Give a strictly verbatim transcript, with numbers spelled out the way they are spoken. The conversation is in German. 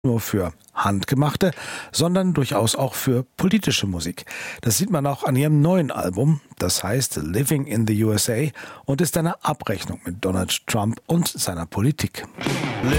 nur für handgemachte, sondern durchaus auch für politische Musik. Das sieht man auch an ihrem neuen Album, das heißt Living in the U S A und ist eine Abrechnung mit Donald Trump und seiner Politik.